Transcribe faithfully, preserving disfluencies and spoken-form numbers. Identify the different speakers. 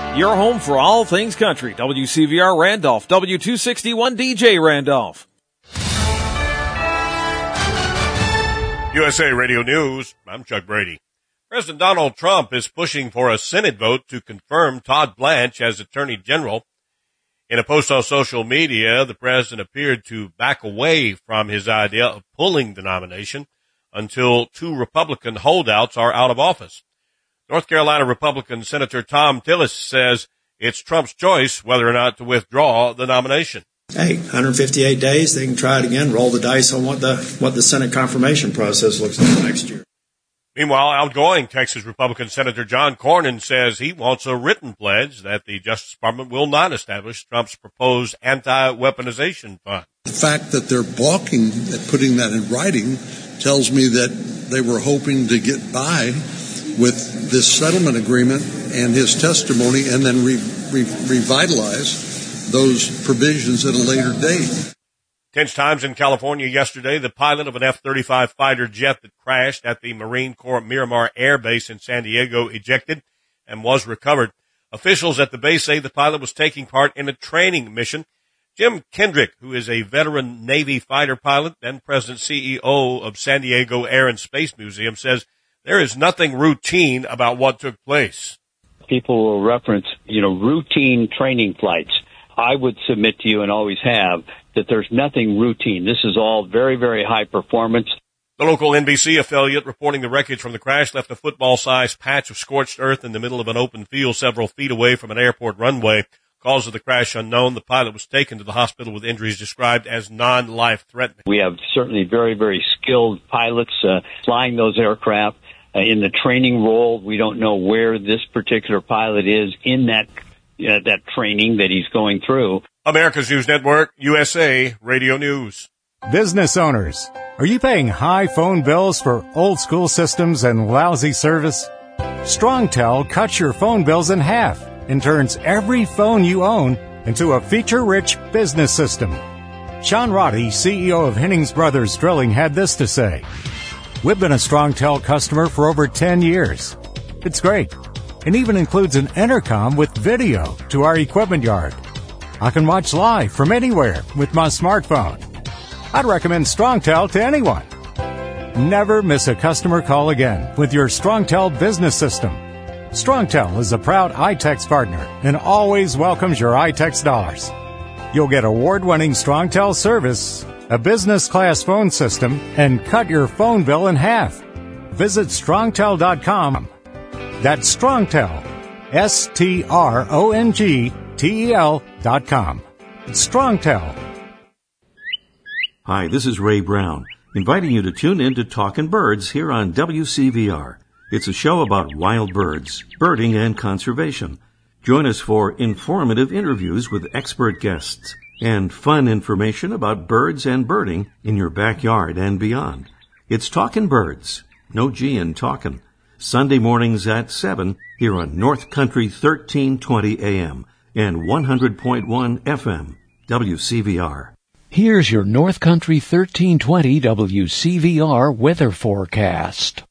Speaker 1: Your home for all things country. W C V R Randolph, W two sixty-one D J Randolph.
Speaker 2: U S A Radio News, I'm Chuck Brady. President Donald Trump is pushing for a Senate vote to confirm Todd Blanche as Attorney General. In a post on social media, the president appeared to back away from his idea of pulling the nomination until two Republican holdouts are out of office. North Carolina Republican Senator Thom Tillis says it's Trump's choice whether or not to withdraw the nomination.
Speaker 3: Hey, one hundred fifty-eight days, they can try it again, roll the dice on what the what the Senate confirmation process looks like next year.
Speaker 2: Meanwhile, outgoing Texas Republican Senator John Cornyn says he wants a written pledge that the Justice Department will not establish Trump's proposed anti-weaponization fund.
Speaker 4: The fact that they're balking at putting that in writing tells me that they were hoping to get by with this settlement agreement and his testimony and then re- re- revitalize those provisions at a later date.
Speaker 2: Tense times in California yesterday. The pilot of an F thirty-five fighter jet that crashed at the Marine Corps Miramar Air Base in San Diego ejected and was recovered. Officials at the base say the pilot was taking part in a training mission. Jim Kendrick, who is a veteran Navy fighter pilot and president C E O of San Diego Air and Space Museum, says there is nothing routine about what took place.
Speaker 5: People will reference, you know, routine training flights. I would submit to you, and always have, that there's nothing routine. This is all very, very high performance.
Speaker 2: The local N B C affiliate reporting the wreckage from the crash left a football-sized patch of scorched earth in the middle of an open field several feet away from an airport runway. Cause of the crash unknown. The pilot was taken to the hospital with injuries described as non-life-threatening.
Speaker 5: We have certainly very, very skilled pilots uh, flying those aircraft. Uh, in the training role, we don't know where this particular pilot is in that uh, that training that he's going through.
Speaker 2: America's News Network, U S A Radio News.
Speaker 6: Business owners, are you paying high phone bills for old-school systems and lousy service? StrongTel cuts your phone bills in half and turns every phone you own into a feature-rich business system. Sean Roddy, C E O of Hennings Brothers Drilling, had this to say. We've been a StrongTel customer for over ten years. It's great. It even includes an intercom with video to our equipment yard. I can watch live from anywhere with my smartphone. I'd recommend StrongTel to anyone. Never miss a customer call again with your StrongTel business system. StrongTel is a proud iTex partner and always welcomes your iTex dollars. You'll get award-winning StrongTel service, a business-class phone system, and cut your phone bill in half. Visit strongtel dot com. That's StrongTel, S T R O N G T E L dot com. It's StrongTel.
Speaker 7: Hi, this is Ray Brown, inviting you to tune in to Talkin' Birds here on W C V R. It's a show about wild birds, birding, and conservation. Join us for informative interviews with expert guests and fun information about birds and birding in your backyard and beyond. It's Talkin' Birds, no G in talkin'. Sunday mornings at seven here on North Country thirteen twenty A M and one hundred point one F M, W C V R.
Speaker 8: Here's your North Country thirteen twenty W C V R weather forecast.